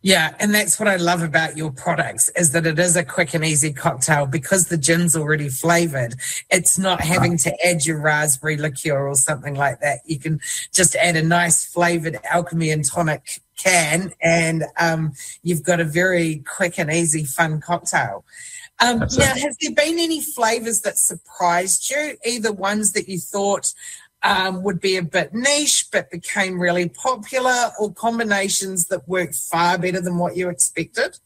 Yeah, and that's what I love about your products is that it is a quick and easy cocktail because the gin's already flavored. It's not having to add your raspberry liqueur or something like that. You can just add a nice flavored alchemy and tonic can and you've got a very quick and easy fun cocktail. Now, has there been any flavors that surprised you, either ones that you thought would be a bit niche but became really popular, or combinations that worked far better than what you expected?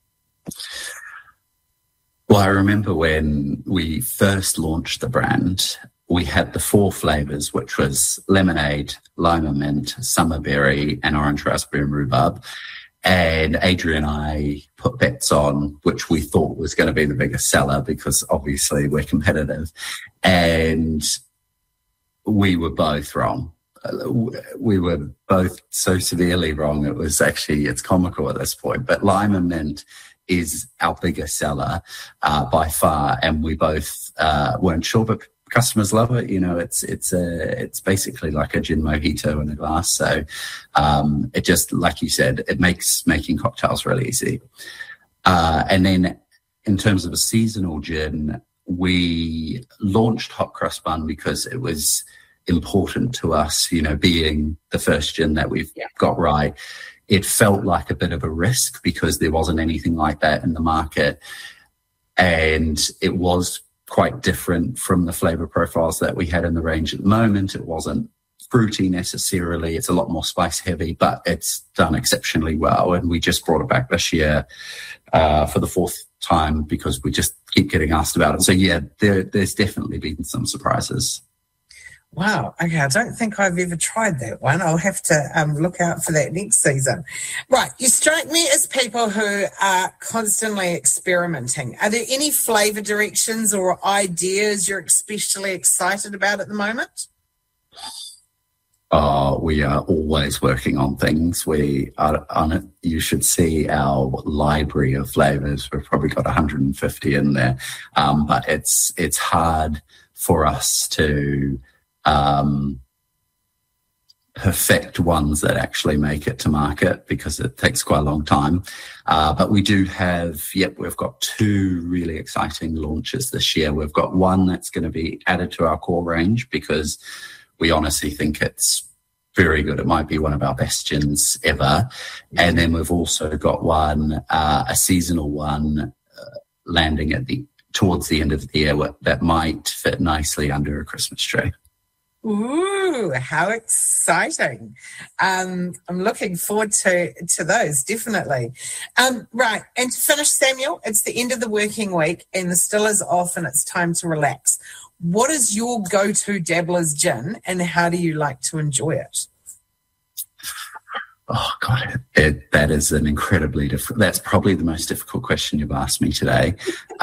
Well, I remember when we first launched the brand, we had the 4 flavors, which was lemonade, lima mint, summer berry, and orange raspberry and rhubarb. And Adrian and I put bets on which we thought was going to be the biggest seller because obviously we're competitive. And we were both wrong. We were both so severely wrong. It's comical at this point. But lima mint is our biggest seller by far, and we both weren't sure, but customers love it. You know, it's basically like a gin mojito in a glass. So it just, like you said, it makes making cocktails really easy. And then in terms of a seasonal gin, we launched Hot Cross Bun because it was important to us, you know, being the first gin that we've got right. It felt like a bit of a risk because there wasn't anything like that in the market. And it was quite different from the flavor profiles that we had in the range at the moment. It wasn't fruity necessarily. It's a lot more spice heavy, but it's done exceptionally well. And we just brought it back this year for the 4th time because we just keep getting asked about it. So yeah, there's definitely been some surprises. Wow. Okay. I don't think I've ever tried that one. I'll have to look out for that next season. Right. You strike me as people who are constantly experimenting. Are there any flavour directions or ideas you're especially excited about at the moment? We are always working on things. We are on it. You should see our library of flavours. We've probably got 150 in there. But it's hard for us to perfect ones that actually make it to market because it takes quite a long time. But we do have, we've got 2 really exciting launches this year. We've got one that's going to be added to our core range because we honestly think it's very good. It might be one of our best gins ever. And then we've also got one, a seasonal one, landing towards the end of the year that might fit nicely under a Christmas tree. Ooh, how exciting. I'm looking forward to those, definitely. Right, and to finish, Samuel, it's the end of the working week and the still is off and it's time to relax. What is your go-to Dabblers gin and how do you like to enjoy it? Oh, God, that is an incredibly different... That's probably the most difficult question you've asked me today.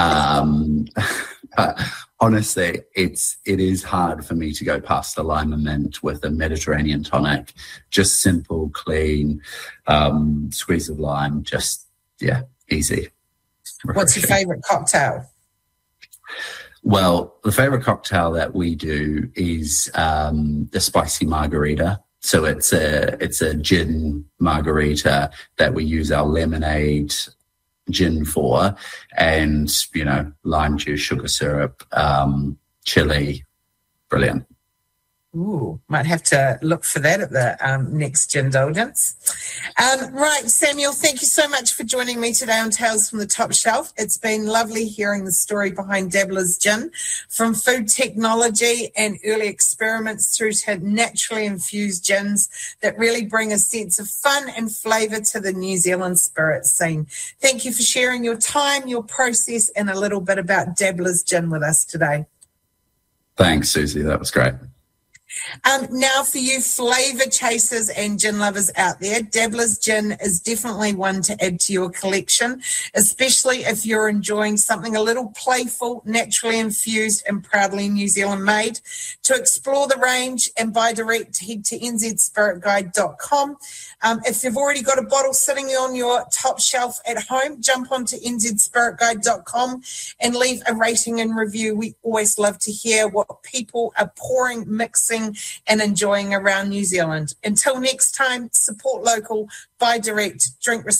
Honestly, it is hard for me to go past the lima mint with a Mediterranean tonic. Just simple, clean, squeeze of lime, just, easy. Refreshing. What's your favourite cocktail? Well, the favourite cocktail that we do is the spicy margarita. So it's a gin margarita that we use our lemonade gin for, and lime juice, sugar syrup, chili. Brilliant. Ooh, might have to look for that at the next Gindulgence. Right, Samuel, thank you so much for joining me today on Tales from the Top Shelf. It's been lovely hearing the story behind Dabblers Gin, from food technology and early experiments through to naturally infused gins that really bring a sense of fun and flavour to the New Zealand spirit scene. Thank you for sharing your time, your process, and a little bit about Dabblers Gin with us today. Thanks, Susie. That was great. Now for you flavour chasers and gin lovers out there, Dabblers Gin is definitely one to add to your collection, especially if you're enjoying something a little playful, naturally infused and proudly New Zealand made. To explore the range and buy direct, head to nzspiritguide.com. If you've already got a bottle sitting on your top shelf at home, jump onto nzspiritguide.com and leave a rating and review. We always love to hear what people are pouring, mixing and enjoying around New Zealand. Until next time, support local, buy direct, drink responsibly.